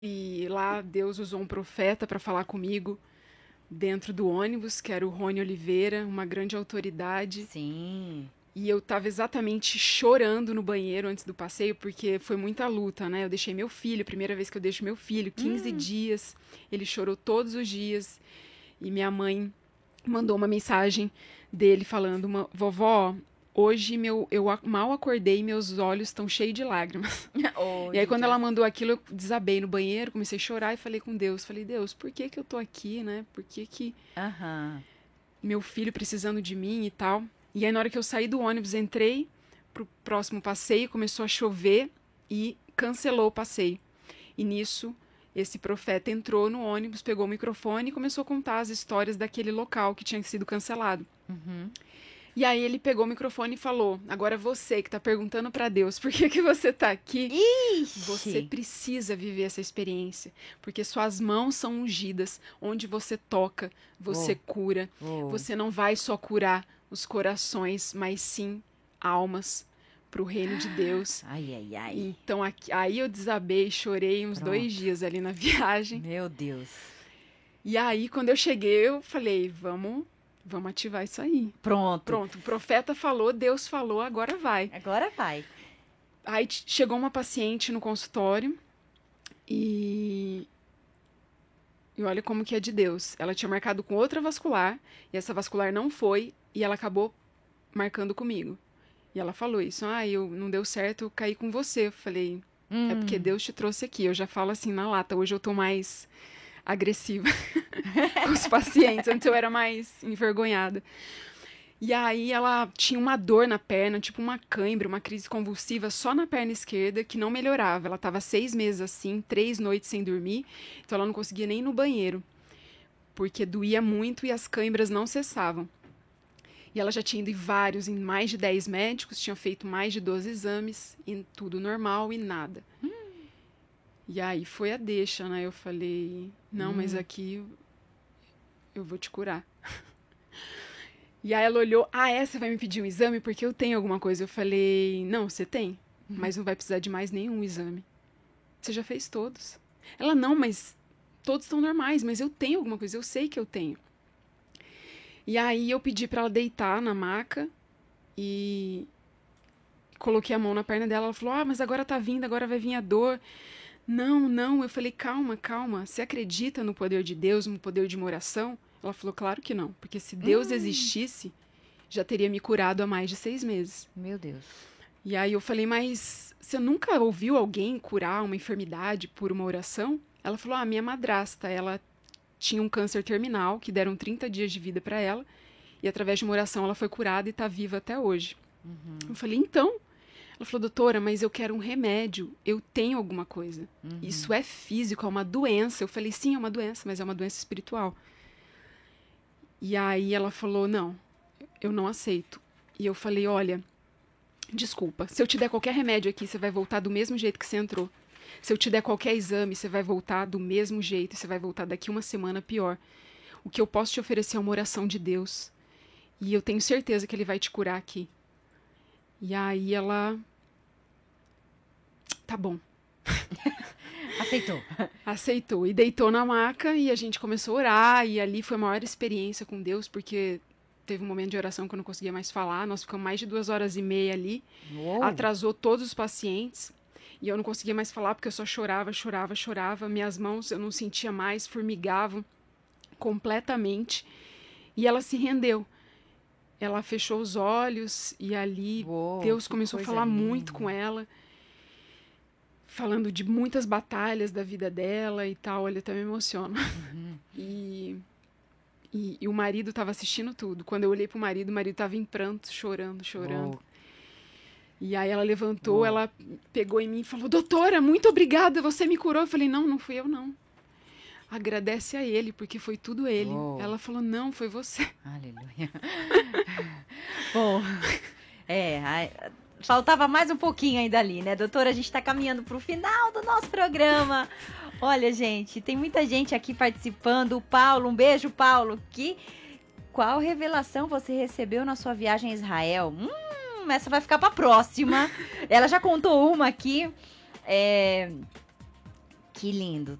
E lá Deus usou um profeta para falar comigo dentro do ônibus, que era o Rony Oliveira, uma grande autoridade. Sim. E eu tava exatamente chorando no banheiro antes do passeio, porque foi muita luta, né? Eu deixei meu filho, primeira vez que eu deixo meu filho, 15 dias. Ele chorou todos os dias. E minha mãe mandou uma mensagem dele falando: Vovó, hoje mal acordei e meus olhos estão cheios de lágrimas. Oh, E aí, quando ela Jesus. mandou aquilo, eu desabei no banheiro, comecei a chorar e falei com Deus. Falei, Deus, por que que eu tô aqui, né? Por que que Aham. meu filho precisando de mim e tal? E aí, na hora que eu saí do ônibus, entrei pro próximo passeio, começou a chover e cancelou o passeio. E nisso, esse profeta entrou no ônibus, pegou o microfone e começou a contar as histórias daquele local que tinha sido cancelado. Uhum. E aí ele pegou o microfone e falou: agora você que tá perguntando pra Deus por que que você tá aqui, Ixi. você precisa viver essa experiência, porque suas mãos são ungidas, onde você toca, você Oh, cura. oh. Você não vai só curar os corações, mas sim almas para o reino de Deus. Ai, ai, ai. Então aí eu desabei, chorei uns 2 Pronto. dias ali na viagem. Meu Deus. E aí quando eu cheguei, eu falei, vamos ativar isso aí. Pronto. Pronto, o profeta falou, Deus falou, agora vai. Agora vai. Aí chegou uma paciente no consultório e olha como que é de Deus. Ela tinha marcado com outra vascular e essa vascular não foi e ela acabou marcando comigo. E ela falou isso, eu não deu certo, eu caí com você. Eu falei, é porque Deus te trouxe aqui. Eu já falo assim na lata, hoje eu tô mais agressiva com os pacientes, antes eu era mais envergonhada. E aí ela tinha uma dor na perna, tipo uma cãibra, uma crise convulsiva só na perna esquerda, que não melhorava. Ela tava 6 meses assim, 3 noites sem dormir, então ela não conseguia nem ir no banheiro, porque doía muito e as cãibras não cessavam. E ela já tinha ido em mais de 10 médicos, tinha feito mais de 12 exames, e tudo normal e nada. E aí foi a deixa, né? Eu falei, não, mas aqui eu vou te curar. E aí ela olhou, você vai me pedir um exame porque eu tenho alguma coisa. Eu falei, não, você tem, mas não vai precisar de mais nenhum exame. Você já fez todos. Ela, não, mas todos estão normais, mas eu tenho alguma coisa, eu sei que eu tenho. E aí eu pedi pra ela deitar na maca e coloquei a mão na perna dela. Ela falou, mas agora tá vindo, agora vai vir a dor. Não, não. Eu falei, calma, calma. Você acredita no poder de Deus, no poder de uma oração? Ela falou, claro que não. Porque se Deus existisse, já teria me curado há mais de 6 meses. Meu Deus. E aí eu falei, mas você nunca ouviu alguém curar uma enfermidade por uma oração? Ela falou, a minha madrasta, ela tinha um câncer terminal, que deram 30 dias de vida para ela. E através de uma oração ela foi curada e tá viva até hoje. Eu falei, então? Ela falou, doutora, mas eu quero um remédio, eu tenho alguma coisa. Isso é físico, é uma doença. Eu falei, sim, é uma doença, mas é uma doença espiritual. E aí ela falou, não, eu não aceito. E eu falei, olha, desculpa, se eu te der qualquer remédio aqui, você vai voltar do mesmo jeito que você entrou. Se eu te der qualquer exame, você vai voltar do mesmo jeito, você vai voltar daqui uma semana pior. O que eu posso te oferecer é uma oração de Deus. E eu tenho certeza que ele vai te curar aqui. E aí ela, tá bom. Aceitou. Aceitou e deitou na maca e a gente começou a orar e ali foi a maior experiência com Deus, porque teve um momento de oração que eu não conseguia mais falar, nós ficamos mais de 2 horas e meia ali, Uou. atrasou todos os pacientes e eu não conseguia mais falar porque eu só chorava, chorava, chorava, minhas mãos eu não sentia mais, formigavam completamente e ela se rendeu. Ela fechou os olhos e ali Uou, Deus que começou a coisa falar muito com linda. ela, falando de muitas batalhas da vida dela e tal, olha, até me emociono. E o marido estava assistindo tudo. Quando eu olhei pro marido, o marido estava em pranto, chorando, chorando. Uou. E aí ela levantou, Uou. ela pegou em mim e falou, doutora, muito obrigada, você me curou. Eu falei, não, não fui eu não. Agradece a ele, porque foi tudo ele. Uou. Ela falou, não, foi você. Aleluia. Bom, faltava mais um pouquinho ainda ali, né, doutora? A gente tá caminhando pro final do nosso programa. Olha, gente, tem muita gente aqui participando. O Paulo, um beijo, Paulo. Qual revelação você recebeu na sua viagem a Israel? Essa vai ficar pra próxima. Ela já contou uma aqui, Que lindo.